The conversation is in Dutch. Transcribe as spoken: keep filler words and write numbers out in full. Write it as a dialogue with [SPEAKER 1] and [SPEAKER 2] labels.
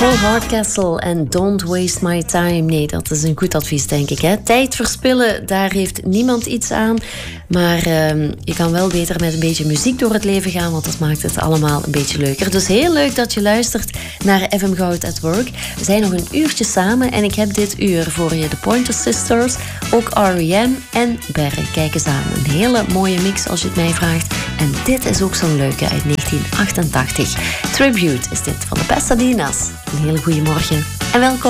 [SPEAKER 1] Cole Hardcastle en Don't Waste My Time. Nee, dat is een goed advies, denk ik. Hè? Tijd verspillen, daar heeft niemand iets aan. Maar uh, je kan wel beter met een beetje muziek door het leven gaan, want dat maakt het allemaal een beetje leuker. Dus heel leuk dat je luistert naar F M Goud at Work. We zijn nog een uurtje samen en ik heb dit uur voor je de Pointer Sisters, ook R E M en Berre. Kijk eens aan, een hele mooie mix als je het mij vraagt. En dit is ook zo'n leuke uit negentien achtentachtig. Tribute is dit van de Pasadinas. Een hele goede morgen en welkom.